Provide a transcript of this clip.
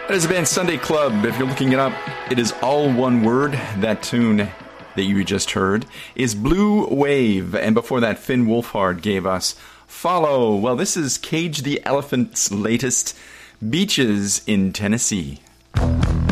That is the band Sunday Club. If you're looking it up, it is all one word. That tune that you just heard is Blue Wave. And before that, Finn Wolfhard gave us Follow. Well, this is Cage the Elephant's latest, Beaches in Tennessee.